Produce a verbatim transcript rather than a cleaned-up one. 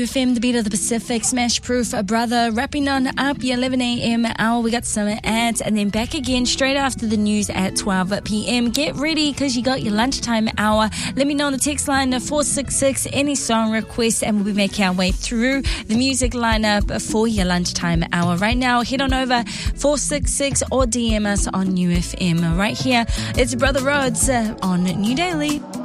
New F M, the beat of the Pacific, Smash Proof, a brother, wrapping on up your eleven a.m. hour. We got some ads and then back again straight after the news at twelve p.m. Get ready because you got your lunchtime hour. Let me know on the text line four six six, any song request, and we'll be making our way through the music lineup for your lunchtime hour. Right now, head on over four six six or D M us on New F M. Right here, it's Brother Rhodes uh, on New Daily.